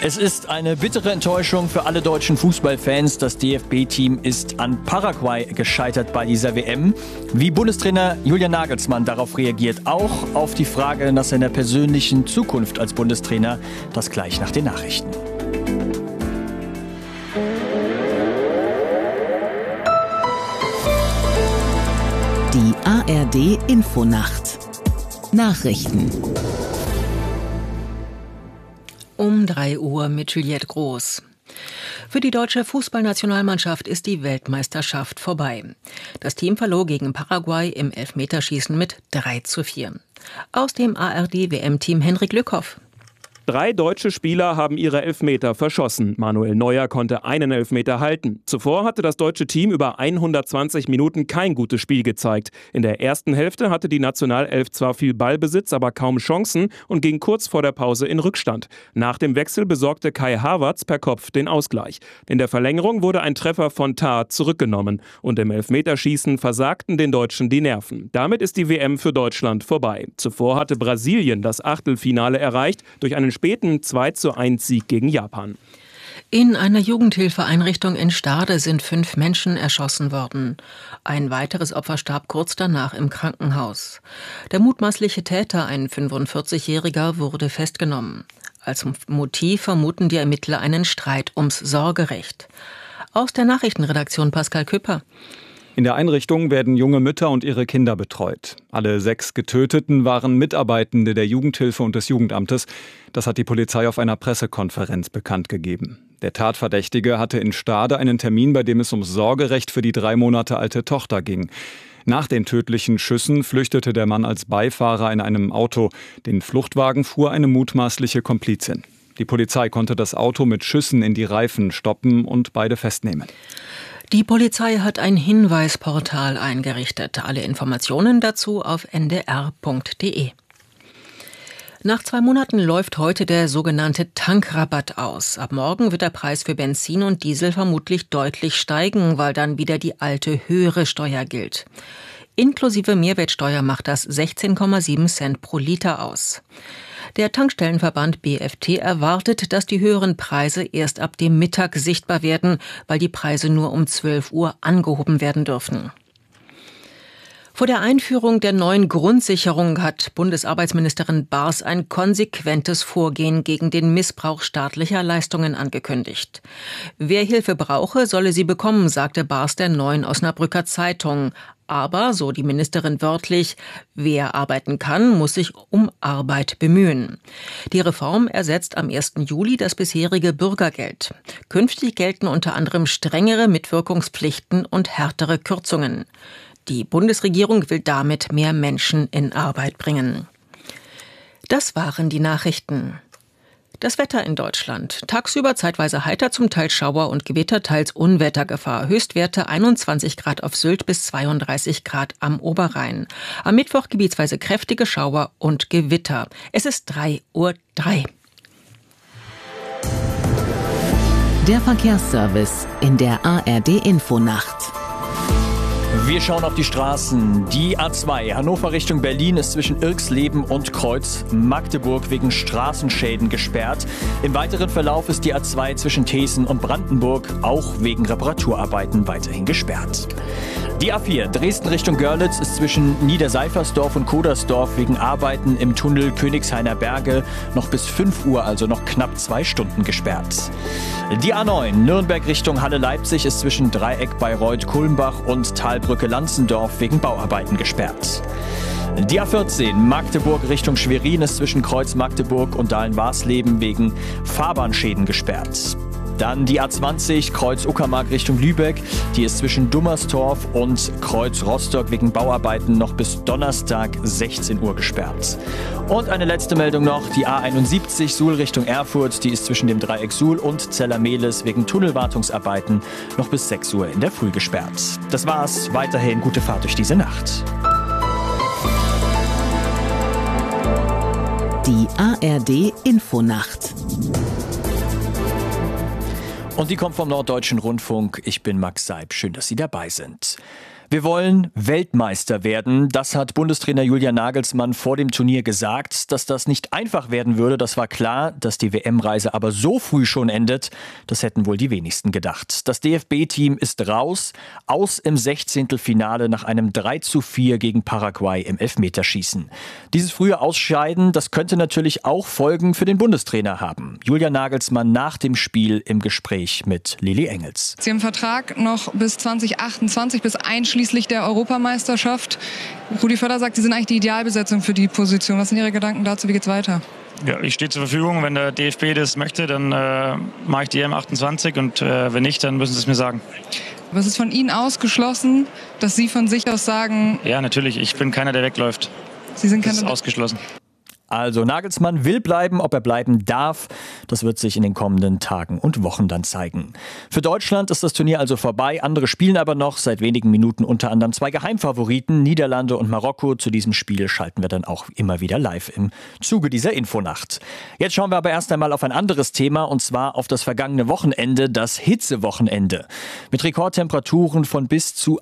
Es ist eine bittere Enttäuschung für alle deutschen Fußballfans. Das DFB-Team ist an Paraguay gescheitert bei dieser WM. Wie Bundestrainer Julian Nagelsmann darauf reagiert, auch auf die Frage nach seiner persönlichen Zukunft als Bundestrainer, das gleich nach den Nachrichten. Die ARD-Infonacht. Nachrichten. Um 3 Uhr mit Juliette Groß. Für die deutsche Fußballnationalmannschaft ist die Weltmeisterschaft vorbei. Das Team verlor gegen Paraguay im Elfmeterschießen mit 3:4. Aus dem ARD-WM-Team Henrik Lückhoff. 3 deutsche Spieler haben ihre Elfmeter verschossen. Manuel Neuer konnte einen Elfmeter halten. Zuvor hatte das deutsche Team über 120 Minuten kein gutes Spiel gezeigt. In der ersten Hälfte hatte die Nationalelf zwar viel Ballbesitz, aber kaum Chancen und ging kurz vor der Pause in Rückstand. Nach dem Wechsel besorgte Kai Havertz per Kopf den Ausgleich. In der Verlängerung wurde ein Treffer von Tah zurückgenommen. Und im Elfmeterschießen versagten den Deutschen die Nerven. Damit ist die WM für Deutschland vorbei. Zuvor hatte Brasilien das Achtelfinale erreicht durch einen späten 2:1 gegen Japan. In einer Jugendhilfeeinrichtung in Stade sind 5 Menschen erschossen worden. Ein weiteres Opfer starb kurz danach im Krankenhaus. Der mutmaßliche Täter, ein 45-Jähriger, wurde festgenommen. Als Motiv vermuten die Ermittler einen Streit ums Sorgerecht. Aus der Nachrichtenredaktion Pascal Küpper. In der Einrichtung werden junge Mütter und ihre Kinder betreut. Alle 6 Getöteten waren Mitarbeitende der Jugendhilfe und des Jugendamtes. Das hat die Polizei auf einer Pressekonferenz bekannt gegeben. Der Tatverdächtige hatte in Stade einen Termin, bei dem es ums Sorgerecht für die 3 Monate alte Tochter ging. Nach den tödlichen Schüssen flüchtete der Mann als Beifahrer in einem Auto. Den Fluchtwagen fuhr eine mutmaßliche Komplizin. Die Polizei konnte das Auto mit Schüssen in die Reifen stoppen und beide festnehmen. Die Polizei hat ein Hinweisportal eingerichtet. Alle Informationen dazu auf ndr.de. Nach 2 Monaten läuft heute der sogenannte Tankrabatt aus. Ab morgen wird der Preis für Benzin und Diesel vermutlich deutlich steigen, weil dann wieder die alte höhere Steuer gilt. Inklusive Mehrwertsteuer macht das 16,7 Cent pro Liter aus. Der Tankstellenverband BFT erwartet, dass die höheren Preise erst ab dem Mittag sichtbar werden, weil die Preise nur um 12 Uhr angehoben werden dürfen. Vor der Einführung der neuen Grundsicherung hat Bundesarbeitsministerin Baars ein konsequentes Vorgehen gegen den Missbrauch staatlicher Leistungen angekündigt. Wer Hilfe brauche, solle sie bekommen, sagte Baars der Neuen Osnabrücker Zeitung. Aber, so die Ministerin wörtlich, wer arbeiten kann, muss sich um Arbeit bemühen. Die Reform ersetzt am 1. Juli das bisherige Bürgergeld. Künftig gelten unter anderem strengere Mitwirkungspflichten und härtere Kürzungen. Die Bundesregierung will damit mehr Menschen in Arbeit bringen. Das waren die Nachrichten. Das Wetter in Deutschland. Tagsüber zeitweise heiter, zum Teil Schauer und Gewitter, teils Unwettergefahr. Höchstwerte 21 Grad auf Sylt bis 32 Grad am Oberrhein. Am Mittwoch gebietsweise kräftige Schauer und Gewitter. Es ist 3:03 Uhr. Der Verkehrsservice in der ARD-Infonacht. Wir schauen auf die Straßen. Die A2 Hannover Richtung Berlin ist zwischen Irxleben und Kreuz Magdeburg wegen Straßenschäden gesperrt. Im weiteren Verlauf ist die A2 zwischen Thesen und Brandenburg auch wegen Reparaturarbeiten weiterhin gesperrt. Die A4 Dresden Richtung Görlitz ist zwischen Niederseifersdorf und Kodersdorf wegen Arbeiten im Tunnel Königshainer Berge noch bis 5 Uhr, also noch knapp 2 Stunden gesperrt. Die A9 Nürnberg Richtung Halle-Leipzig ist zwischen Dreieck Bayreuth-Kulmbach und Talbrücke-Lanzendorf wegen Bauarbeiten gesperrt. Die A14 Magdeburg Richtung Schwerin ist zwischen Kreuz Magdeburg und Dahlen-Warsleben wegen Fahrbahnschäden gesperrt. Dann die A20 Kreuz Uckermark Richtung Lübeck. Die ist zwischen Dummerstorf und Kreuz Rostock wegen Bauarbeiten noch bis Donnerstag 16 Uhr gesperrt. Und eine letzte Meldung noch. Die A71 Suhl Richtung Erfurt. Die ist zwischen dem Dreieck Suhl und Zellermehlis wegen Tunnelwartungsarbeiten noch bis 6 Uhr in der Früh gesperrt. Das war's. Weiterhin gute Fahrt durch diese Nacht. Die ARD-Infonacht. Und die kommt vom Norddeutschen Rundfunk. Ich bin Max Seib. Schön, dass Sie dabei sind. Wir wollen Weltmeister werden. Das hat Bundestrainer Julian Nagelsmann vor dem Turnier gesagt. Dass das nicht einfach werden würde, das war klar. Dass die WM-Reise aber so früh schon endet, das hätten wohl die wenigsten gedacht. Das DFB-Team ist raus, aus im 16. Finale nach einem 3:4 gegen Paraguay im Elfmeterschießen. Dieses frühe Ausscheiden, das könnte natürlich auch Folgen für den Bundestrainer haben. Julian Nagelsmann nach dem Spiel im Gespräch mit Lili Engels. Sie haben einen Vertrag noch bis 2028, bis einschließlich der Europameisterschaft. Rudi Völler sagt, Sie sind eigentlich die Idealbesetzung für die Position. Was sind Ihre Gedanken dazu? Wie geht's weiter? Ja, ich stehe zur Verfügung. Wenn der DFB das möchte, dann mache ich die EM28 und wenn nicht, dann müssen Sie es mir sagen. Aber es ist von Ihnen ausgeschlossen, dass Sie von sich aus sagen... Ja, natürlich. Ich bin keiner, der wegläuft. Sie sind das ist ausgeschlossen. Also Nagelsmann will bleiben, ob er bleiben darf, das wird sich in den kommenden Tagen und Wochen dann zeigen. Für Deutschland ist das Turnier also vorbei, andere spielen aber noch, seit wenigen Minuten unter anderem 2 Geheimfavoriten, Niederlande und Marokko. Zu diesem Spiel schalten wir dann auch immer wieder live im Zuge dieser Infonacht. Jetzt schauen wir aber erst einmal auf ein anderes Thema, und zwar auf das vergangene Wochenende, das Hitzewochenende. Mit Rekordtemperaturen von bis zu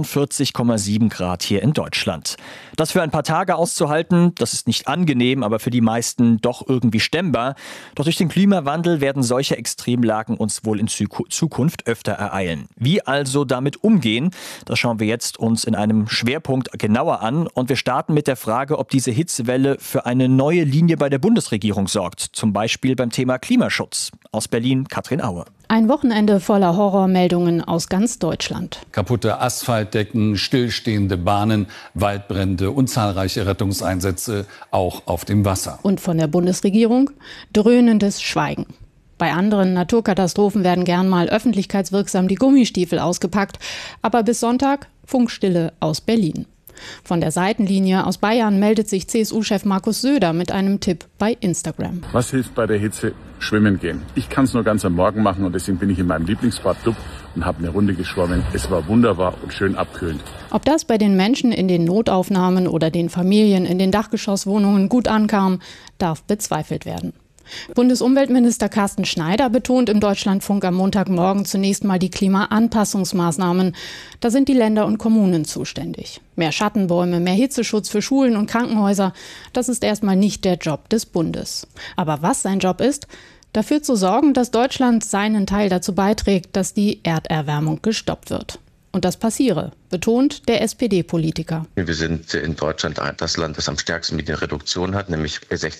41,7 Grad hier in Deutschland. Das für ein paar Tage auszuhalten, das ist nicht angenehm, aber für die meisten doch irgendwie stemmbar. Doch durch den Klimawandel werden solche Extremlagen uns wohl in Zukunft öfter ereilen. Wie also damit umgehen, das schauen wir jetzt uns in einem Schwerpunkt genauer an. Und wir starten mit der Frage, ob diese Hitzewelle für eine neue Linie bei der Bundesregierung sorgt. Zum Beispiel beim Thema Klimaschutz. Aus Berlin, Katrin Aue. Ein Wochenende voller Horrormeldungen aus ganz Deutschland. Kaputte Asphaltdecken, stillstehende Bahnen, Waldbrände und zahlreiche Rettungseinsätze auch auf dem Wasser. Und von der Bundesregierung dröhnendes Schweigen. Bei anderen Naturkatastrophen werden gern mal öffentlichkeitswirksam die Gummistiefel ausgepackt. Aber bis Sonntag Funkstille aus Berlin. Von der Seitenlinie aus Bayern meldet sich CSU-Chef Markus Söder mit einem Tipp bei Instagram. Was hilft bei der Hitze? Schwimmen gehen. Ich kann es nur ganz am Morgen machen und deswegen bin ich in meinem Lieblingsbad Dub und habe eine Runde geschwommen. Es war wunderbar und schön abkühlend. Ob das bei den Menschen in den Notaufnahmen oder den Familien in den Dachgeschosswohnungen gut ankam, darf bezweifelt werden. Bundesumweltminister Carsten Schneider betont im Deutschlandfunk am Montagmorgen zunächst mal die Klimaanpassungsmaßnahmen. Da sind die Länder und Kommunen zuständig. Mehr Schattenbäume, mehr Hitzeschutz für Schulen und Krankenhäuser, das ist erstmal nicht der Job des Bundes. Aber was sein Job ist, dafür zu sorgen, dass Deutschland seinen Teil dazu beiträgt, dass die Erderwärmung gestoppt wird. Und das passiere, betont der SPD-Politiker. Wir sind in Deutschland das Land, das am stärksten Medienreduktion hat, nämlich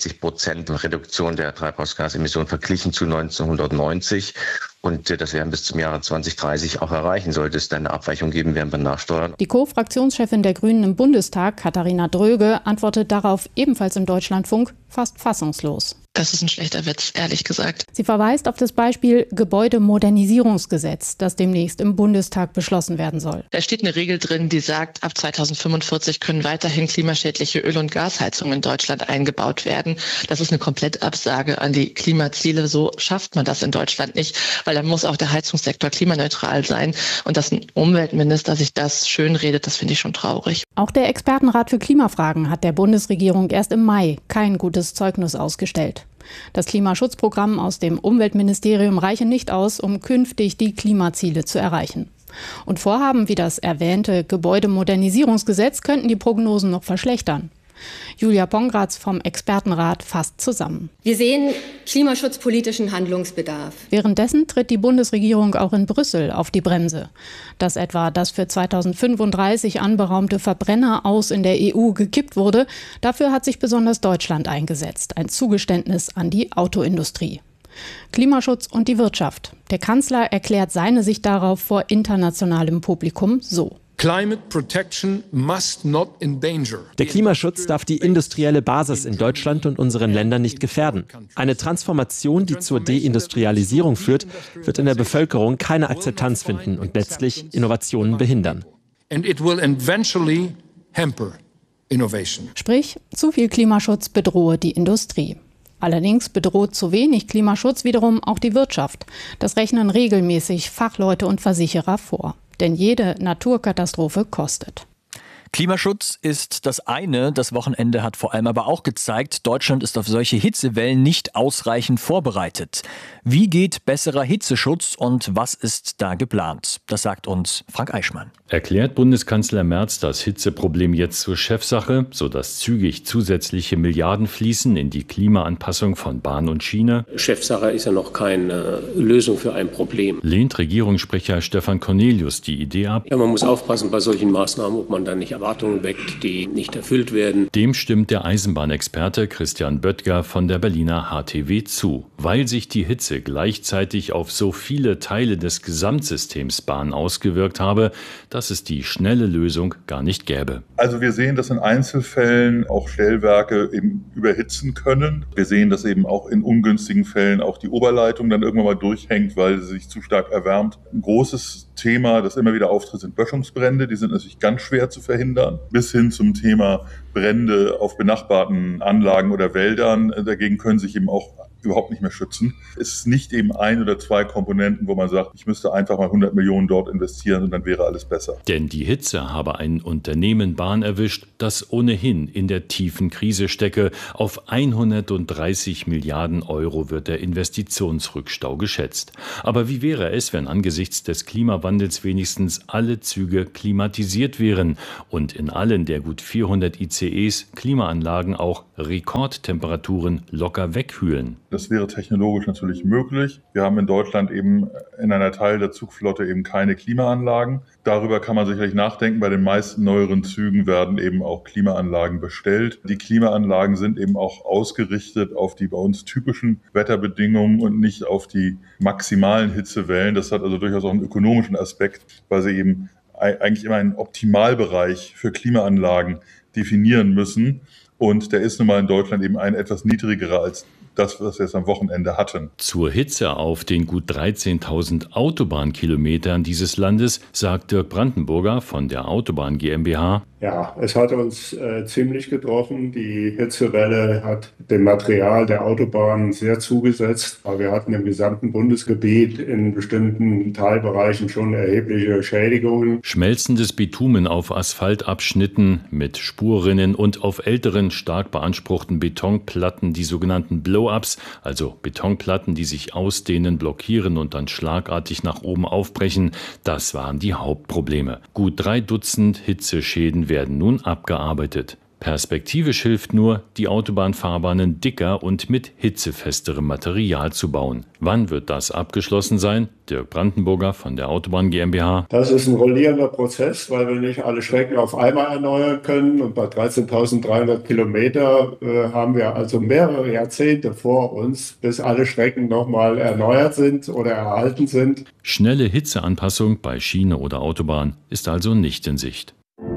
60% Reduktion der Treibhausgasemissionen verglichen zu 1990. Und das werden bis zum Jahre 2030 auch erreichen. Sollte es dann eine Abweichung geben, werden wir nachsteuern. Die Co-Fraktionschefin der Grünen im Bundestag, Katharina Dröge, antwortet darauf ebenfalls im Deutschlandfunk fast fassungslos. Das ist ein schlechter Witz, ehrlich gesagt. Sie verweist auf das Beispiel Gebäudemodernisierungsgesetz, das demnächst im Bundestag beschlossen werden soll. Da steht eine Regel drin, die sagt, ab 2045 können weiterhin klimaschädliche Öl- und Gasheizungen in Deutschland eingebaut werden. Das ist eine Komplettabsage an die Klimaziele. So schafft man das in Deutschland nicht, weil dann muss auch der Heizungssektor klimaneutral sein. Und dass ein Umweltminister sich das schönredet, das finde ich schon traurig. Auch der Expertenrat für Klimafragen hat der Bundesregierung erst im Mai kein gutes Zeugnis ausgestellt. Das Klimaschutzprogramm aus dem Umweltministerium reiche nicht aus, um künftig die Klimaziele zu erreichen. Und Vorhaben wie das erwähnte Gebäudemodernisierungsgesetz könnten die Prognosen noch verschlechtern. Julia Pongratz vom Expertenrat fasst zusammen. Wir sehen klimaschutzpolitischen Handlungsbedarf. Währenddessen tritt die Bundesregierung auch in Brüssel auf die Bremse. Dass etwa das für 2035 anberaumte Verbrenner aus in der EU gekippt wurde, dafür hat sich besonders Deutschland eingesetzt. Ein Zugeständnis an die Autoindustrie. Klimaschutz und die Wirtschaft. Der Kanzler erklärt seine Sicht darauf vor internationalem Publikum so. Der Klimaschutz darf die industrielle Basis in Deutschland und unseren Ländern nicht gefährden. Eine Transformation, die zur Deindustrialisierung führt, wird in der Bevölkerung keine Akzeptanz finden und letztlich Innovationen behindern. Sprich, zu viel Klimaschutz bedrohe die Industrie. Allerdings bedroht zu wenig Klimaschutz wiederum auch die Wirtschaft. Das rechnen regelmäßig Fachleute und Versicherer vor. Denn jede Naturkatastrophe kostet. Klimaschutz ist das eine. Das Wochenende hat vor allem aber auch gezeigt, Deutschland ist auf solche Hitzewellen nicht ausreichend vorbereitet. Wie geht besserer Hitzeschutz und was ist da geplant? Das sagt uns Frank Eichmann. Erklärt Bundeskanzler Merz das Hitzeproblem jetzt zur Chefsache, sodass zügig zusätzliche Milliarden fließen in die Klimaanpassung von Bahn und Schiene? Chefsache ist ja noch keine Lösung für ein Problem. Lehnt Regierungssprecher Stefan Cornelius die Idee ab? Ja, man muss aufpassen bei solchen Maßnahmen, ob man dann nicht Erwartungen weckt, die nicht erfüllt werden. Dem stimmt der Eisenbahnexperte Christian Böttger von der Berliner HTW zu. Weil sich die Hitze gleichzeitig auf so viele Teile des Gesamtsystems Bahn ausgewirkt habe, dass es die schnelle Lösung gar nicht gäbe. Also wir sehen, dass in Einzelfällen auch Stellwerke eben überhitzen können. Wir sehen, dass eben auch in ungünstigen Fällen auch die Oberleitung dann irgendwann mal durchhängt, weil sie sich zu stark erwärmt. Ein großes Thema, das immer wieder auftritt, sind Böschungsbrände. Die sind natürlich ganz schwer zu verhindern. Bis hin zum Thema Brände auf benachbarten Anlagen oder Wäldern. Dagegen können sich eben auch überhaupt nicht mehr schützen. Es ist nicht eben 1 oder 2 Komponenten, wo man sagt, ich müsste einfach mal 100 Millionen dort investieren und dann wäre alles besser. Denn die Hitze habe ein Unternehmen Bahn erwischt, das ohnehin in der tiefen Krise stecke. Auf 130 Milliarden Euro wird der Investitionsrückstau geschätzt. Aber wie wäre es, wenn angesichts des Klimawandels wenigstens alle Züge klimatisiert wären und in allen der gut 400 ICEs Klimaanlagen auch Rekordtemperaturen locker wegkühlen? Das wäre technologisch natürlich möglich. Wir haben in Deutschland eben in einer Teil der Zugflotte eben keine Klimaanlagen. Darüber kann man sicherlich nachdenken. Bei den meisten neueren Zügen werden eben auch Klimaanlagen bestellt. Die Klimaanlagen sind eben auch ausgerichtet auf die bei uns typischen Wetterbedingungen und nicht auf die maximalen Hitzewellen. Das hat also durchaus auch einen ökonomischen Aspekt, weil sie eben eigentlich immer einen Optimalbereich für Klimaanlagen definieren müssen. Und der ist nun mal in Deutschland eben ein etwas niedrigerer als das, was wir jetzt am Wochenende hatten. Zur Hitze auf den gut 13.000 Autobahnkilometern dieses Landes sagt Dirk Brandenburger von der Autobahn GmbH: Ja, es hat uns ziemlich getroffen. Die Hitzewelle hat dem Material der Autobahnen sehr zugesetzt. Aber wir hatten im gesamten Bundesgebiet in bestimmten Teilbereichen schon erhebliche Schädigungen. Schmelzendes Bitumen auf Asphaltabschnitten mit Spurrinnen und auf älteren, stark beanspruchten Betonplatten, die sogenannten Blow-ups, also Betonplatten, die sich ausdehnen, blockieren und dann schlagartig nach oben aufbrechen, das waren die Hauptprobleme. Gut 3 Dutzend Hitzeschäden werden nun abgearbeitet. Perspektivisch hilft nur, die Autobahnfahrbahnen dicker und mit hitzefesterem Material zu bauen. Wann wird das abgeschlossen sein? Dirk Brandenburger von der Autobahn GmbH: Das ist ein rollierender Prozess, weil wir nicht alle Strecken auf einmal erneuern können. Und bei 13.300 Kilometer haben wir also mehrere Jahrzehnte vor uns, bis alle Strecken nochmal erneuert sind oder erhalten sind. Schnelle Hitzeanpassung bei Schiene oder Autobahn ist also nicht in Sicht.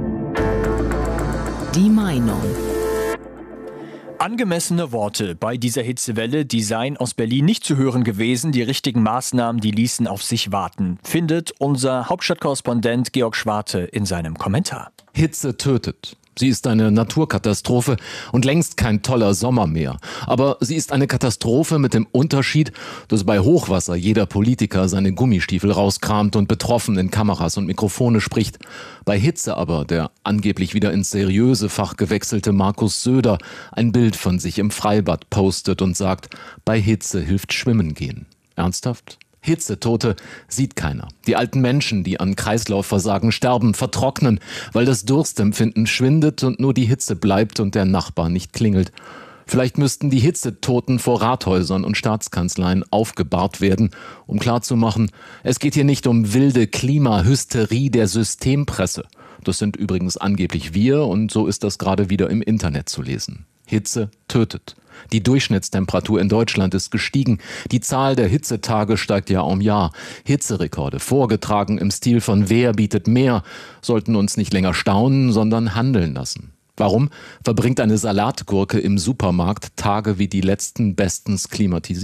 Die Meinung. Angemessene Worte bei dieser Hitzewelle, die seien aus Berlin nicht zu hören gewesen. Die richtigen Maßnahmen, die ließen auf sich warten, findet unser Hauptstadtkorrespondent Georg Schwarte in seinem Kommentar. Hitze tötet. Sie ist eine Naturkatastrophe und längst kein toller Sommer mehr. Aber sie ist eine Katastrophe mit dem Unterschied, dass bei Hochwasser jeder Politiker seine Gummistiefel rauskramt und betroffen in Kameras und Mikrofone spricht. Bei Hitze aber der angeblich wieder ins seriöse Fach gewechselte Markus Söder ein Bild von sich im Freibad postet und sagt, bei Hitze hilft Schwimmen gehen. Ernsthaft? Hitzetote sieht keiner. Die alten Menschen, die an Kreislaufversagen sterben, vertrocknen, weil das Durstempfinden schwindet und nur die Hitze bleibt und der Nachbar nicht klingelt. Vielleicht müssten die Hitzetoten vor Rathäusern und Staatskanzleien aufgebahrt werden, um klarzumachen, es geht hier nicht um wilde Klimahysterie der Systempresse. Das sind übrigens angeblich wir und so ist das gerade wieder im Internet zu lesen. Hitze tötet. Die Durchschnittstemperatur in Deutschland ist gestiegen. Die Zahl der Hitzetage steigt Jahr um Jahr. Hitzerekorde, vorgetragen im Stil von Wer bietet mehr, sollten uns nicht länger staunen, sondern handeln lassen. Warum verbringt eine Salatgurke im Supermarkt Tage wie die letzten bestens klimatisiert?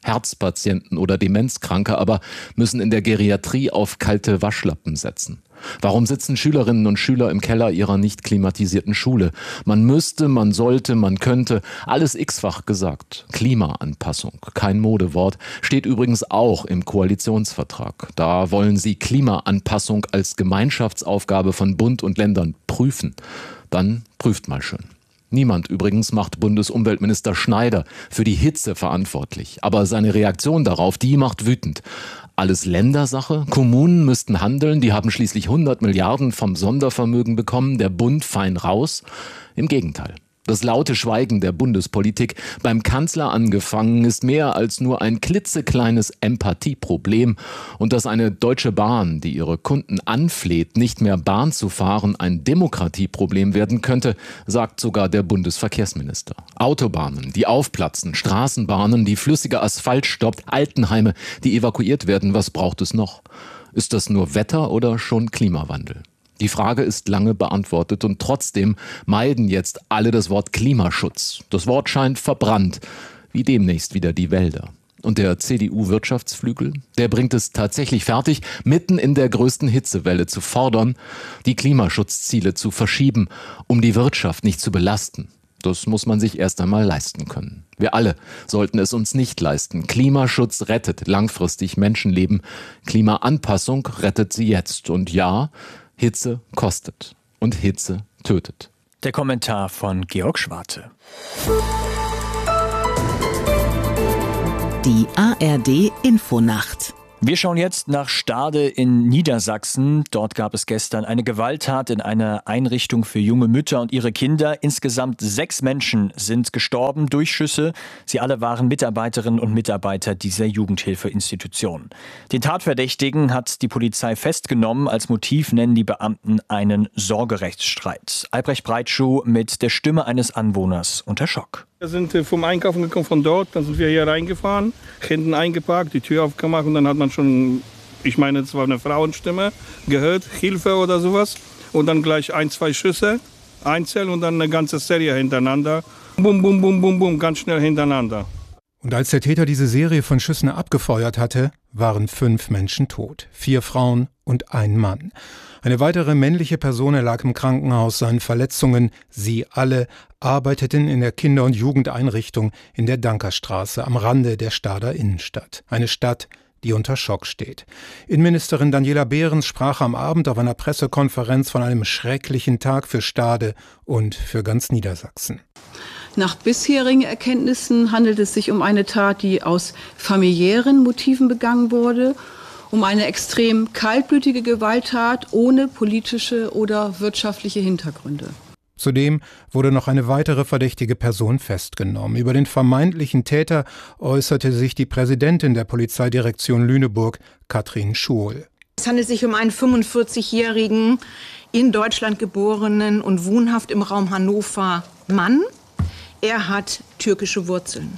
Herzpatienten oder Demenzkranke aber müssen in der Geriatrie auf kalte Waschlappen setzen. Warum sitzen Schülerinnen und Schüler im Keller ihrer nicht klimatisierten Schule? Man müsste, man sollte, man könnte, alles x-fach gesagt. Klimaanpassung, kein Modewort, steht übrigens auch im Koalitionsvertrag. Da wollen sie Klimaanpassung als Gemeinschaftsaufgabe von Bund und Ländern prüfen. Dann prüft mal schön. Niemand übrigens macht Bundesumweltminister Schneider für die Hitze verantwortlich. Aber seine Reaktion darauf, die macht wütend. Alles Ländersache? Kommunen müssten handeln, die haben schließlich 100 Milliarden vom Sondervermögen bekommen, der Bund fein raus? Im Gegenteil. Das laute Schweigen der Bundespolitik, beim Kanzler angefangen, ist mehr als nur ein klitzekleines Empathieproblem. Und dass eine Deutsche Bahn, die ihre Kunden anfleht, nicht mehr Bahn zu fahren, ein Demokratieproblem werden könnte, sagt sogar der Bundesverkehrsminister. Autobahnen, die aufplatzen, Straßenbahnen, die flüssiger Asphalt stoppt, Altenheime, die evakuiert werden, was braucht es noch? Ist das nur Wetter oder schon Klimawandel? Die Frage ist lange beantwortet und trotzdem meiden jetzt alle das Wort Klimaschutz. Das Wort scheint verbrannt, wie demnächst wieder die Wälder. Und der CDU-Wirtschaftsflügel, der bringt es tatsächlich fertig, mitten in der größten Hitzewelle zu fordern, die Klimaschutzziele zu verschieben, um die Wirtschaft nicht zu belasten. Das muss man sich erst einmal leisten können. Wir alle sollten es uns nicht leisten. Klimaschutz rettet langfristig Menschenleben. Klimaanpassung rettet sie jetzt. Und ja, Hitze kostet und Hitze tötet. Der Kommentar von Georg Schwarte. Die ARD Infonacht. Wir schauen jetzt nach Stade in Niedersachsen. Dort gab es gestern eine Gewalttat in einer Einrichtung für junge Mütter und ihre Kinder. Insgesamt 6 Menschen sind gestorben durch Schüsse. Sie alle waren Mitarbeiterinnen und Mitarbeiter dieser Jugendhilfeinstitution. Den Tatverdächtigen hat die Polizei festgenommen. Als Motiv nennen die Beamten einen Sorgerechtsstreit. Albrecht Breitschuh mit der Stimme eines Anwohners unter Schock. Wir sind vom Einkaufen gekommen von dort, dann sind wir hier reingefahren, hinten eingeparkt, die Tür aufgemacht und dann hat man schon, ich meine, es war eine Frauenstimme, gehört, Hilfe oder sowas. Und dann gleich 1, 2 Schüsse, einzeln und dann eine ganze Serie hintereinander. Bum, bum, bum, bum, bum, ganz schnell hintereinander. Und als der Täter diese Serie von Schüssen abgefeuert hatte, waren 5 Menschen tot, 4 Frauen und ein Mann. Eine weitere männliche Person erlag im Krankenhaus seinen Verletzungen. Sie alle arbeiteten in der Kinder- und Jugendeinrichtung in der Dankerstraße am Rande der Stader Innenstadt. Eine Stadt, die unter Schock steht. Innenministerin Daniela Behrens sprach am Abend auf einer Pressekonferenz von einem schrecklichen Tag für Stade und für ganz Niedersachsen. Nach bisherigen Erkenntnissen handelt es sich um eine Tat, die aus familiären Motiven begangen wurde, um eine extrem kaltblütige Gewalttat ohne politische oder wirtschaftliche Hintergründe. Zudem wurde noch eine weitere verdächtige Person festgenommen. Über den vermeintlichen Täter äußerte sich die Präsidentin der Polizeidirektion Lüneburg, Katrin Schuhl. Es handelt sich um einen 45-jährigen, in Deutschland geborenen und wohnhaft im Raum Hannover Mann. Er hat türkische Wurzeln.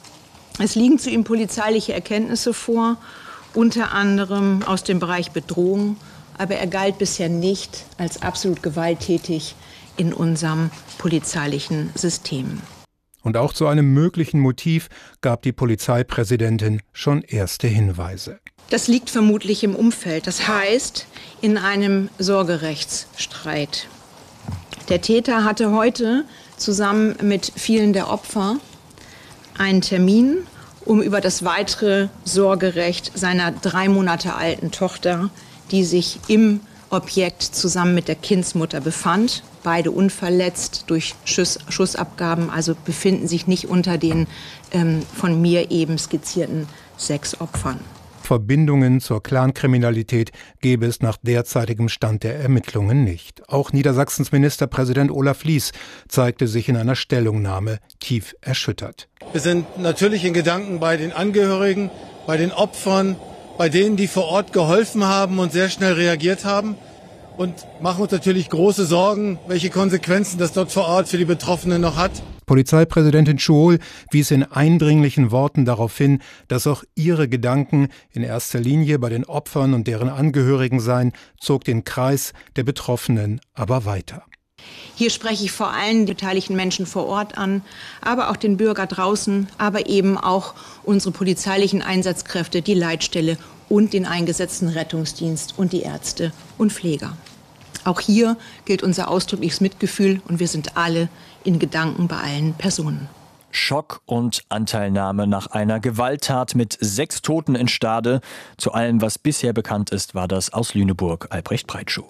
Es liegen zu ihm polizeiliche Erkenntnisse vor, unter anderem aus dem Bereich Bedrohung, aber er galt bisher nicht als absolut gewalttätig in unserem polizeilichen System. Und auch zu einem möglichen Motiv gab die Polizeipräsidentin schon erste Hinweise. Das liegt vermutlich im Umfeld, das heißt in einem Sorgerechtsstreit. Der Täter hatte heute zusammen mit vielen der Opfer einen Termin, um über das weitere Sorgerecht seiner 3 Monate alten Tochter, die sich im Objekt zusammen mit der Kindsmutter befand, beide unverletzt durch Schussabgaben, also befinden sich nicht unter den von mir eben skizzierten 6 Opfern. Verbindungen zur Clankriminalität gäbe es nach derzeitigem Stand der Ermittlungen nicht. Auch Niedersachsens Ministerpräsident Olaf Lies zeigte sich in einer Stellungnahme tief erschüttert. Wir sind natürlich in Gedanken bei den Angehörigen, bei den Opfern, bei denen, die vor Ort geholfen haben und sehr schnell reagiert haben und machen uns natürlich große Sorgen, welche Konsequenzen das dort vor Ort für die Betroffenen noch hat. Polizeipräsidentin Schuhl wies in eindringlichen Worten darauf hin, dass auch ihre Gedanken in erster Linie bei den Opfern und deren Angehörigen seien, zog den Kreis der Betroffenen aber weiter. Hier spreche ich vor allem die beteiligten Menschen vor Ort an, aber auch den Bürger draußen, aber eben auch unsere polizeilichen Einsatzkräfte, die Leitstelle und den eingesetzten Rettungsdienst und die Ärzte und Pfleger. Auch hier gilt unser ausdrückliches Mitgefühl und wir sind alle in Gedanken bei allen Personen. Schock und Anteilnahme nach einer Gewalttat mit 6 Toten in Stade. Zu allem, was bisher bekannt ist, war das aus Lüneburg Albrecht Breitschuh.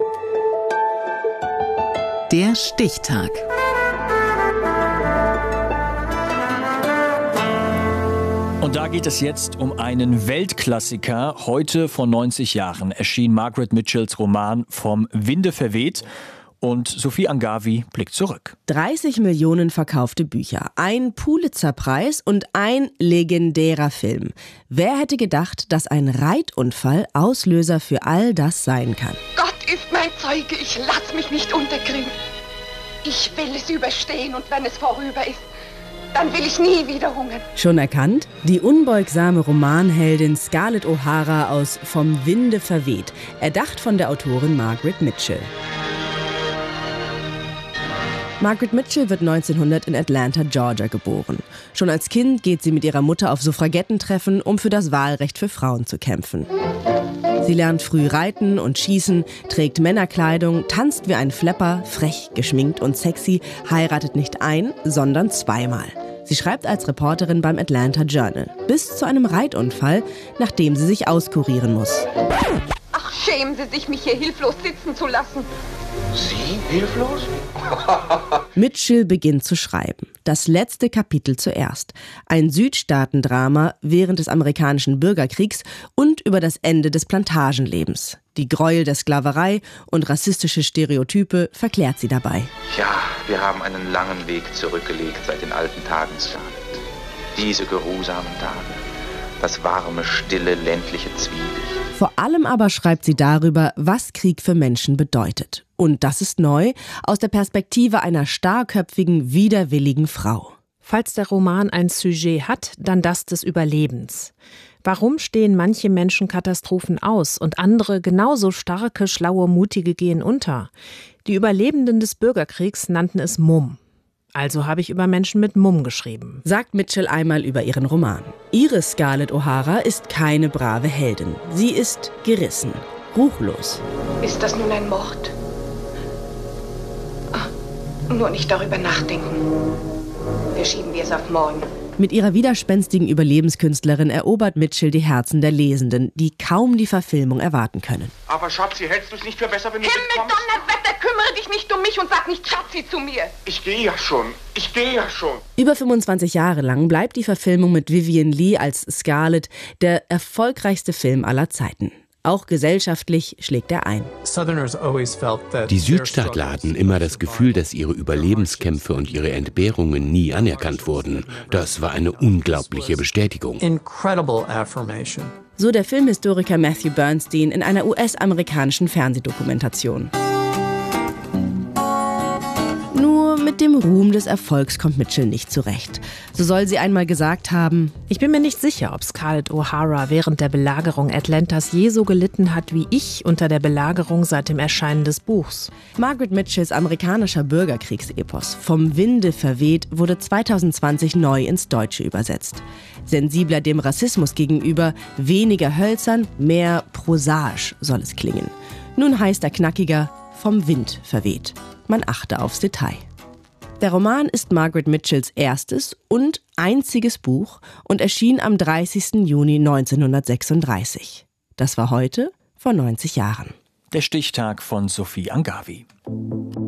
Der Stichtag. Und da geht es jetzt um einen Weltklassiker. Heute vor 90 Jahren erschien Margaret Mitchells Roman Vom Winde verweht. Und Sophie Angavi blickt zurück. 30 Millionen verkaufte Bücher, ein Pulitzer-Preis und ein legendärer Film. Wer hätte gedacht, dass ein Reitunfall Auslöser für all das sein kann? Gott ist mein Zeuge, ich lass mich nicht unterkriegen. Ich will es überstehen und wenn es vorüber ist, dann will ich nie wieder hungern. Schon erkannt? Die unbeugsame Romanheldin Scarlett O'Hara aus Vom Winde verweht, erdacht von der Autorin Margaret Mitchell. Margaret Mitchell wird 1900 in Atlanta, Georgia geboren. Schon als Kind geht sie mit ihrer Mutter auf Suffragettentreffen, um für das Wahlrecht für Frauen zu kämpfen. Sie lernt früh reiten und schießen, trägt Männerkleidung, tanzt wie ein Flapper, frech, geschminkt und sexy, heiratet nicht ein, sondern zweimal. Sie schreibt als Reporterin beim Atlanta Journal, bis zu einem Reitunfall, nachdem sie sich auskurieren muss. Ach, schämen Sie sich, mich hier hilflos sitzen zu lassen. Sie hilflos? Mitchell beginnt zu schreiben. Das letzte Kapitel zuerst. Ein Südstaatendrama während des amerikanischen Bürgerkriegs und über das Ende des Plantagenlebens. Die Gräuel der Sklaverei und rassistische Stereotype verklärt sie dabei. Ja, wir haben einen langen Weg zurückgelegt seit den alten Tagen, Scarlett. Diese geruhsamen Tage. Das warme, stille, ländliche Zwielicht. Vor allem aber schreibt sie darüber, was Krieg für Menschen bedeutet. Und das ist neu, aus der Perspektive einer starrköpfigen, widerwilligen Frau. Falls der Roman ein Sujet hat, dann das des Überlebens. Warum stehen manche Menschen Katastrophen aus und andere genauso starke, schlaue, mutige gehen unter? Die Überlebenden des Bürgerkriegs nannten es Mumm. Also habe ich über Menschen mit Mumm geschrieben, sagt Mitchell einmal über ihren Roman. Ihre Scarlett O'Hara ist keine brave Heldin. Sie ist gerissen, ruchlos. Ist das nun ein Mord? Nur nicht darüber nachdenken. Verschieben wir es auf morgen. Mit ihrer widerspenstigen Überlebenskünstlerin erobert Mitchell die Herzen der Lesenden, die kaum die Verfilmung erwarten können. Aber Schatzi, hältst du es nicht für besser, wenn du mitkommst? Himmel-Donnerwetter, kümmere dich nicht um mich und sag nicht Schatzi zu mir. Ich gehe ja schon. Über 25 Jahre lang bleibt die Verfilmung mit Vivien Leigh als Scarlett der erfolgreichste Film aller Zeiten. Auch gesellschaftlich schlägt er ein. Die Südstaatler hatten immer das Gefühl, dass ihre Überlebenskämpfe und ihre Entbehrungen nie anerkannt wurden. Das war eine unglaubliche Bestätigung. So der Filmhistoriker Matthew Bernstein in einer US-amerikanischen Fernsehdokumentation. Nur mit dem Ruhm des Erfolgs kommt Mitchell nicht zurecht. So soll sie einmal gesagt haben: Ich bin mir nicht sicher, ob Scarlett O'Hara während der Belagerung Atlantas je so gelitten hat wie ich unter der Belagerung seit dem Erscheinen des Buchs. Margaret Mitchells amerikanischer Bürgerkriegsepos Vom Winde verweht wurde 2020 neu ins Deutsche übersetzt. Sensibler dem Rassismus gegenüber, weniger hölzern, mehr prosaisch soll es klingen. Nun heißt er knackiger Vom Wind verweht. Man achte aufs Detail. Der Roman ist Margaret Mitchells erstes und einziges Buch und erschien am 30. Juni 1936. Das war heute vor 90 Jahren. Der Stichtag von Sophie Angavi.